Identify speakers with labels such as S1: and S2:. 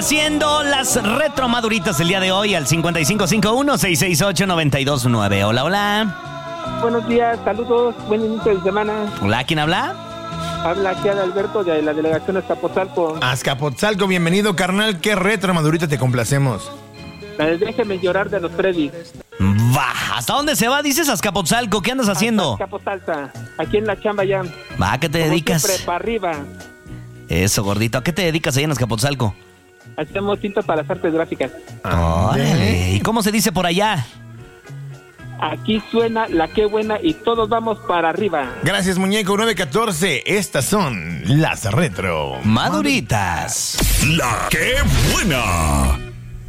S1: Haciendo las retromaduritas el día de hoy al 5551-668-929. Hola, hola.
S2: Buenos días, saludos, buen inicio de semana.
S1: Hola, ¿quién habla?
S2: Habla aquí Adalberto de la delegación Azcapotzalco.
S3: Azcapotzalco, bienvenido, carnal. ¿Qué retromadurita te complacemos?
S2: La de Déjeme llorar de los Freddy.
S1: Va, ¿hasta dónde se va? Dices Azcapotzalco, ¿qué andas haciendo?
S2: Azcapotzalco, aquí en la chamba ya.
S1: Va, ¿a qué te
S2: Como
S1: dedicas?
S2: siempre, para arriba.
S1: Eso, gordito, ¿a qué te dedicas ahí en Azcapotzalco?
S2: Hacemos cintas para las artes gráficas.
S1: Órale, ¿y cómo se dice por allá?
S2: Aquí suena la qué buena y todos vamos para arriba.
S3: Gracias, muñeco. 914. Estas son las retro
S1: Maduritas.
S4: La que buena.